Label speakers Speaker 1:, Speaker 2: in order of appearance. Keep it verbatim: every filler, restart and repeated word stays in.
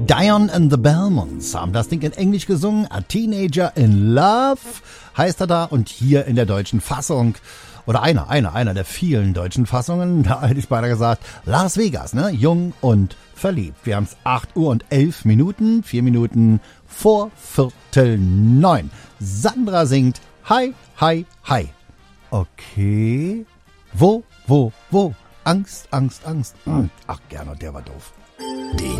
Speaker 1: Dion and the Belmonts haben das Ding in Englisch gesungen. A Teenager in Love heißt er da, und hier in der deutschen Fassung, oder einer, einer, einer der vielen deutschen Fassungen, da hätte ich beinahe gesagt, Las Vegas, ne? Jung und verliebt. Wir haben es acht Uhr und elf Minuten, vier Minuten vor Viertel neun. Sandra singt Hi, hi, hi. Okay. Wo, wo, wo? Angst, Angst, Angst. Ach, Gernot, der war doof.